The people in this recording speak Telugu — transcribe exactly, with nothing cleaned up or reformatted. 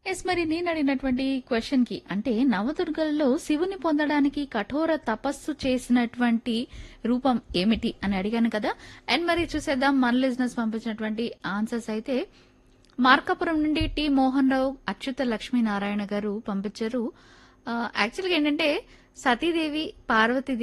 ఎస్ మరి నేను అడిగినటువంటి క్వశ్చన్ కి అంటే నవదుర్గల్లో శివుని పొందడానికి కఠోర తపస్సు చేసినటువంటి రూపం ఏమిటి అని అడిగాను కదా. అండ్ మరి చూసేద్దాం మన లిజినెస్ పంపించినటువంటి ఆన్సర్స్ అయితే మార్కాపురం నుండి టి మోహన్ రావు అచ్యుత లక్ష్మీనారాయణ గారు పంపించారు. యాక్చువల్గా ఏంటంటే సతీదేవి పార్వతీదేవి